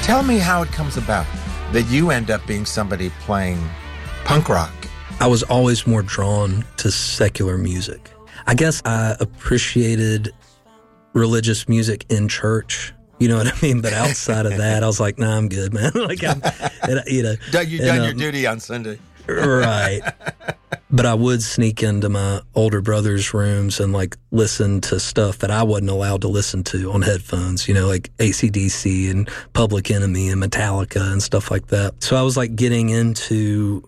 Tell me how it comes about that you end up being somebody playing punk rock. I was always more drawn to secular music. I guess I appreciated religious music in church. You know what I mean? But outside of that, I was like, nah, I'm good, man. Like, You've done your duty on Sunday. Right. But I would sneak into my older brother's rooms and like listen to stuff that I wasn't allowed to listen to on headphones, you know, like AC/DC and Public Enemy and Metallica and stuff like that. So I was like getting into,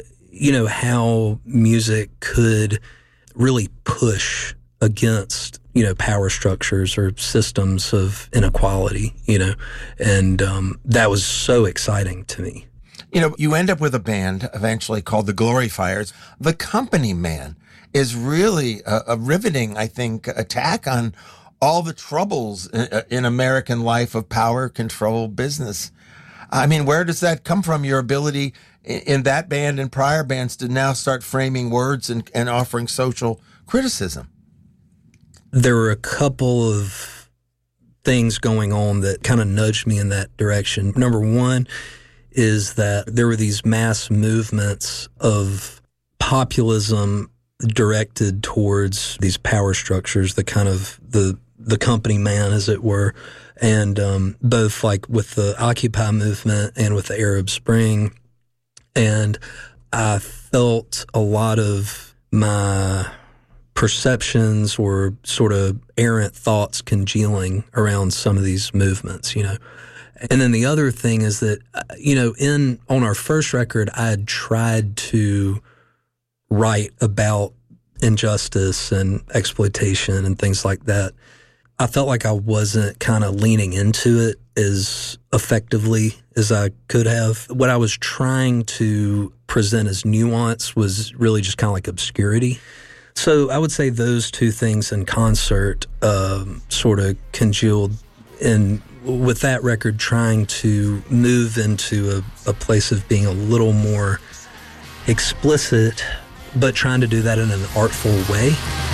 how music could really push against, power structures or systems of inequality, and that was so exciting to me. You end up with a band eventually called the Gloryfires. The Company Man is really a riveting, I think, attack on all the troubles in American life of power, control, business. I mean, where does that come from, your ability in that band and prior bands to now start framing words and offering social criticism? There were a couple of things going on that kind of nudged me in that direction. Number one is that there were these mass movements of populism directed towards these power structures, the kind of the company man, as it were, and both like with the Occupy movement and with the Arab Spring. And I felt a lot of my perceptions or sort of errant thoughts congealing around some of these movements, And then the other thing is that, on our first record, I had tried to write about injustice and exploitation and things like that. I felt like I wasn't kind of leaning into it as effectively as I could have. What I was trying to present as nuance was really just kind of like obscurity. So I would say those two things in concert sort of congealed in with that record, trying to move into a place of being a little more explicit, but trying to do that in an artful way.